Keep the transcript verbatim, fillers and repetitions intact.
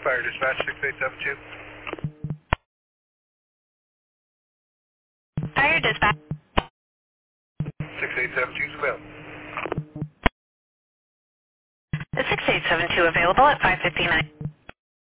Fire dispatch six eight seven two. Fire dispatch. six eight seven two is available. The six eight seven two available at five fifty-nine.